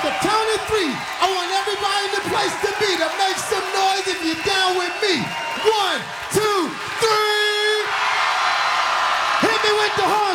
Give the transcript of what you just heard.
the count of three, I want everybody in the place to be to make some noise if you're down with me. 1, 2, 3. Hit me with the horn